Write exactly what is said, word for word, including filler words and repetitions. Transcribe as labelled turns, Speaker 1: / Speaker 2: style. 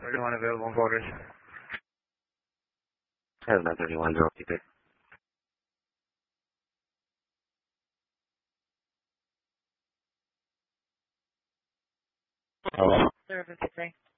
Speaker 1: thirty-one available in quarters.
Speaker 2: I have nine thirty-one, zero, keep it. Hello?
Speaker 3: zero fifty-three.